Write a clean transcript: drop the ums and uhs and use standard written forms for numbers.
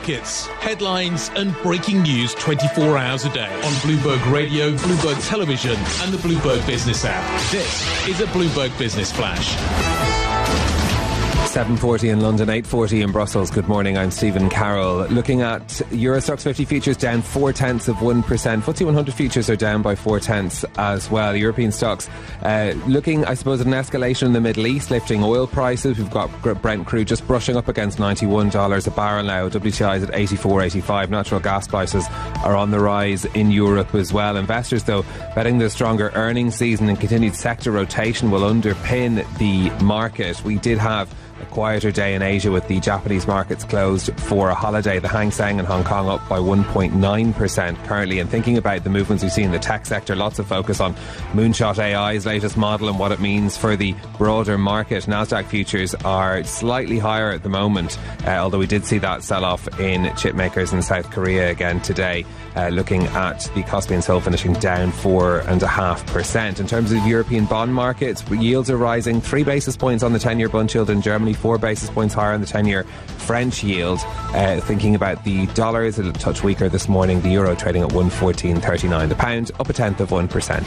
markets, headlines and breaking news 24 hours a day on Bloomberg Radio, Bloomberg Television and the Bloomberg Business app. This is a Bloomberg Business Flash. 7:40 in London, 8:40 in Brussels. Good morning, I'm Stephen Carroll. Looking at Euro Stoxx 50 futures down 0.4%. FTSE 100 futures are down by 0.4 as well. European stocks looking, I suppose, at an escalation in the Middle East, lifting oil prices. We've got Brent crude just brushing up against $91 a barrel now. WTI is at 84.85. Natural gas prices are on the rise in Europe as well. Investors, though, betting the stronger earnings season and continued sector rotation will underpin the market. We did have a quieter day in Asia with the Japanese markets closed for a holiday. The Hang Seng in Hong Kong up by 1.9% currently. And thinking about the movements we've seen in the tech sector, lots of focus on Moonshot AI's latest model and what it means for the broader market. Nasdaq futures are slightly higher at the moment, although we did see that sell-off in chip makers in South Korea again today. Looking at the Kospi and Seoul finishing down 4.5%. In terms of European bond markets, yields are rising 3 basis points on the 10-year bund yield in Germany, 4 basis points higher on the 10-year French yield. Thinking about the dollar, is a touch weaker this morning. The euro trading at 114.39. The pound up 0.1%.